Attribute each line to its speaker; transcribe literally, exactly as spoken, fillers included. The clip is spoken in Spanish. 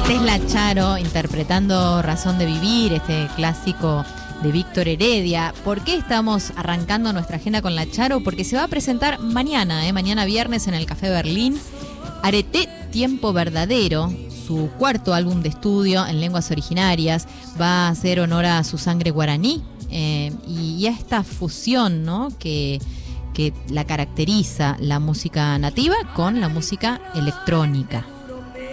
Speaker 1: Tesla Charo interpretando Razón de Vivir, este clásico de Víctor Heredia. ¿Por qué estamos arrancando nuestra agenda con la Charo? Porque se va a presentar mañana, ¿eh? mañana viernes en el Café Berlín, Areté Tiempo Verdadero, su cuarto álbum de estudio en lenguas originarias. Va a hacer honor a su sangre guaraní eh, y a esta fusión, ¿no? que, que la caracteriza, la música nativa con la música electrónica.